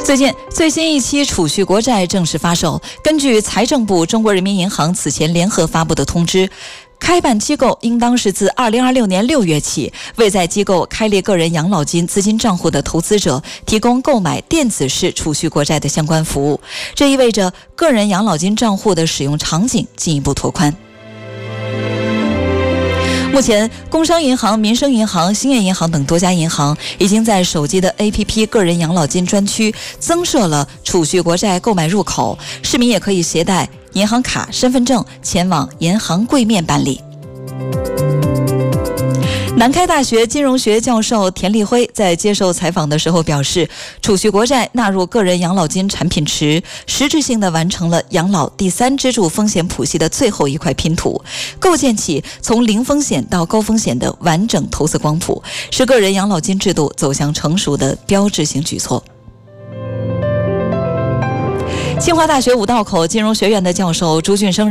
最近最新一期储蓄国债正式发售。根据财政部、中国人民银行此前联合发布的通知，开办机构应当是自2026年6月起，为在机构开立个人养老金资金账户的投资者提供购买电子式储蓄国债的相关服务。这意味着个人养老金账户的使用场景进一步拓宽。目前，工商银行、民生银行、兴业银行等多家银行已经在手机的 APP 个人养老金专区增设了储蓄国债购买入口，市民也可以携带银行卡、身份证前往银行柜面办理。南开大学金融学教授田立辉在接受采访的时候表示，储蓄国债纳入个人养老金产品池，实质性地完成了养老第三支柱风险谱系的最后一块拼图，构建起从零风险到高风险的完整投资光谱，是个人养老金制度走向成熟的标志性举措。清华大学五道口金融学院的教授朱俊生